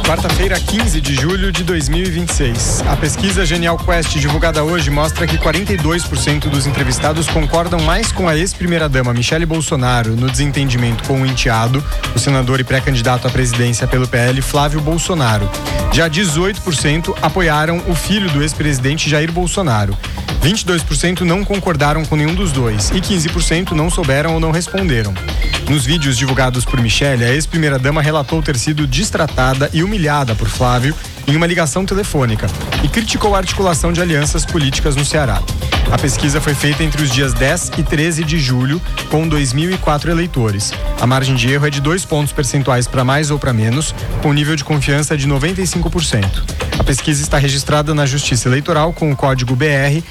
Quarta-feira, 15 de julho de 2026. A pesquisa Genial Quest, divulgada hoje, mostra que 42% dos entrevistados concordam mais com a ex-primeira-dama Michele Bolsonaro no desentendimento com o enteado, o senador e pré-candidato à presidência pelo PL, Flávio Bolsonaro. Já 18% apoiaram o filho do ex-presidente Jair Bolsonaro. 22% não concordaram com nenhum dos dois e 15% não souberam ou não responderam. Nos vídeos divulgados por Michele, a ex-primeira-dama relatou ter sido distratada e humilhada por Flávio em uma ligação telefônica e criticou a articulação de alianças políticas no Ceará. A pesquisa foi feita entre os dias 10 e 13 de julho, com 2.004 eleitores. A margem de erro é de 2 pontos percentuais para mais ou para menos, com nível de confiança de 95%. A pesquisa está registrada na Justiça Eleitoral com o código BR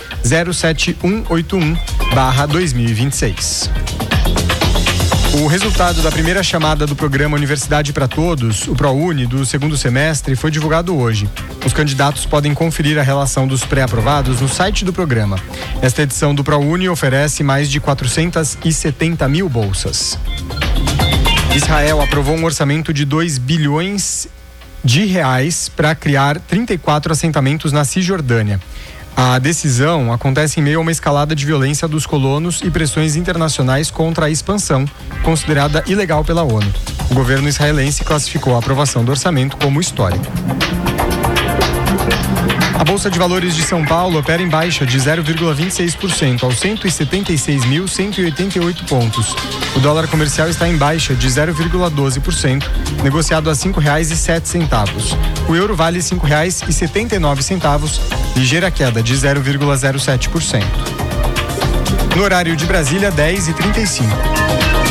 07181/2026. O resultado da primeira chamada do programa Universidade para Todos, o ProUni, do segundo semestre, foi divulgado hoje. Os candidatos podem conferir a relação dos pré-aprovados no site do programa. Esta edição do ProUni oferece mais de 470 mil bolsas. Israel aprovou um orçamento de 2 bilhões de reais para criar 34 assentamentos na Cisjordânia. A decisão acontece em meio a uma escalada de violência dos colonos e pressões internacionais contra a expansão, considerada ilegal pela ONU. O governo israelense classificou a aprovação do orçamento como histórica. A Bolsa de Valores de São Paulo opera em baixa de 0,26% aos 176.188 pontos. O dólar comercial está em baixa de 0,12%, negociado a R$ 5,07. O euro vale R$ 5,79, ligeira queda de 0,07%. No horário de Brasília, 10h35.